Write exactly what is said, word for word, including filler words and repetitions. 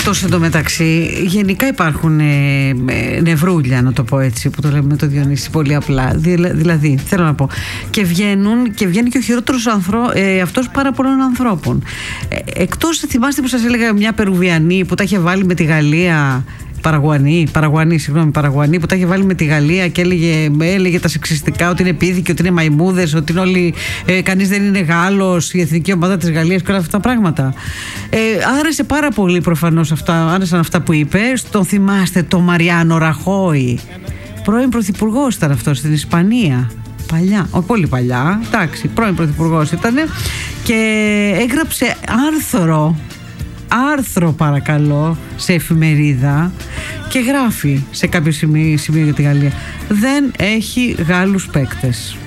Αυτός εντωμεταξύ, γενικά υπάρχουν ε, ε, νευρούλια, να το πω έτσι, που το λέμε με το Διονύση πολύ απλά. Δηλα, δηλαδή, θέλω να πω, και βγαίνουν και βγαίνει και ο χειρότερος ανθρω, ε, αυτός πάρα πολλών ανθρώπων. Ε, εκτός, θυμάστε που σας έλεγα μια Περουβιανή που τα είχε βάλει με τη Γαλλία. Παραγουανή, Παραγουανή, συγγνώμη, Παραγουανή, που τα είχε βάλει με τη Γαλλία και έλεγε, έλεγε τα σεξιστικά, ότι είναι πίθηκοι, ότι είναι μαϊμούδες, ότι είναι όλοι, ε, κανείς δεν είναι Γάλλος, η εθνική ομάδα της Γαλλίας και όλα αυτά τα πράγματα. Ε, άρεσε πάρα πολύ προφανώς αυτά, άρεσαν αυτά που είπε. Τον θυμάστε, τον Μαριάνο Ραχόη, πρώην πρωθυπουργός ήταν αυτός στην Ισπανία. Παλιά, όχι πολύ παλιά, εντάξει, πρώην πρωθυπουργός ήταν και έγραψε άρθρο. Άρθρο παρακαλώ σε εφημερίδα και γράφει σε κάποιο σημείο, σημείο για τη Γαλλία: δεν έχει Γάλλους παίκτες.